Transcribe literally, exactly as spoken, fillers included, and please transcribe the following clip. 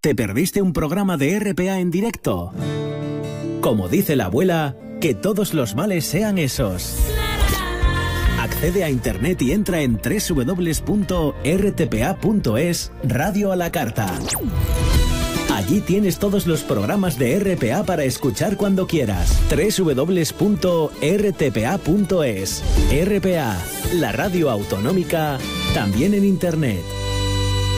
¿Te perdiste un programa de R P A en directo? Como dice la abuela, que todos los males sean esos. Accede a internet y entra en doble u doble u doble u punto r t p a punto es, Radio a la Carta. Allí tienes todos los programas de R P A para escuchar cuando quieras. doble u doble u doble u punto r t p a punto es. R P A, la radio autonómica, también en internet.